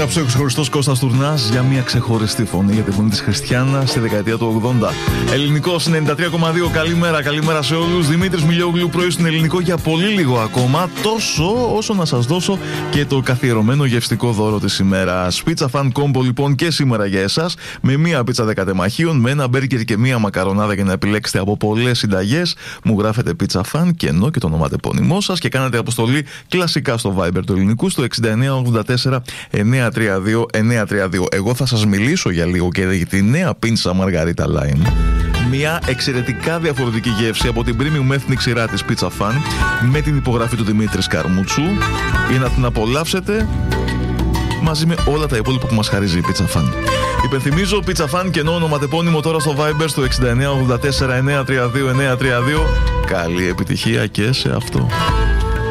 έγραψε ο ξεχωριστός Κώστας Τουρνάς για μια ξεχωριστή φωνή για τη φωνή της Χριστιάνα στη δεκαετία του 80. Ελληνικός 93,2. Καλημέρα σε όλους. Δημήτρης Μιλιόγλου, πρωί στην Ελληνικό για πολύ λίγο ακόμα. Τόσο όσο να σας δώσω και το καθιερωμένο γευστικό δώρο της ημέρας. Pizza Fan Combo λοιπόν και σήμερα για εσάς. Με μία πίτσα 10 τεμαχίων, με ένα μπέργκερ και μία μακαρονάδα για να επιλέξετε από πολλές συνταγές. Μου γράφετε Pizza Fan και ενώ και το ονοματεπώνυμό σας και κάνετε αποστολή κλασικά στο Viber του Ελληνικού στο 6984 932 932. Εγώ θα σας μιλήσω για λίγο και για τη νέα πίτσα Margarita Line. Μια εξαιρετικά διαφορετική γεύση από την premium ethnic σειρά της Pizza Fan με την υπογραφή του Δημήτρη Σκαρμούτσου για να την απολαύσετε μαζί με όλα τα υπόλοιπα που μας χαρίζει η Pizza Fan. Υπενθυμίζω Pizza Fan και ενώ ονοματεπώνυμο τώρα στο Viber στο 6984 932 932. Καλή επιτυχία και σε αυτό.